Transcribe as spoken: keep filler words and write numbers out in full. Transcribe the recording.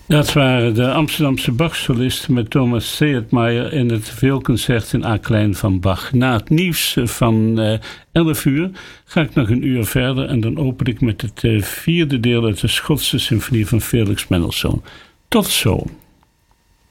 Dat waren de Amsterdamse Bach-solisten met Thomas Seetmaier in het Vioolconcert in A klein van Bach. Na het nieuws van uh, elf uur ga ik nog een uur verder en dan open ik met het uh, vierde deel uit de Schotse symfonie van Felix Mendelssohn. Tot zo.